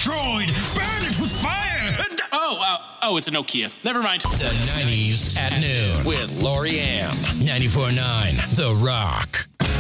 destroyed. Burn it with fire. And it's a Nokia. Never mind. The 90s at noon with Lori Ann. 94.9 The Rock.